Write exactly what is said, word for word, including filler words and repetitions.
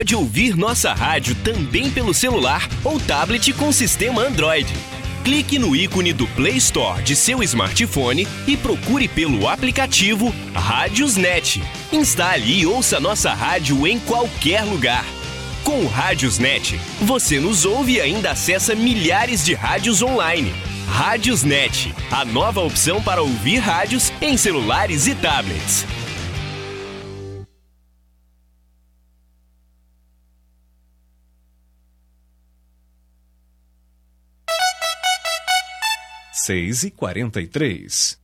Pode ouvir nossa rádio também pelo celular ou tablet com sistema Android. Clique no ícone do Play Store de seu smartphone e procure pelo aplicativo Rádiosnet. Instale e ouça nossa rádio em qualquer lugar. Com o Rádiosnet, você nos ouve e ainda acessa milhares de rádios online. Rádiosnet, a nova opção para ouvir rádios em celulares e tablets. seis e quarenta e três.